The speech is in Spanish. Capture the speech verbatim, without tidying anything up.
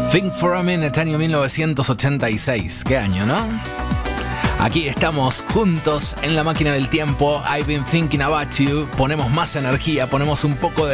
Think for a Minute, año mil novecientos ochenta y seis. ¿Qué año, no? Aquí estamos juntos en la máquina del tiempo. I've been thinking about you. Ponemos más energía, ponemos un poco de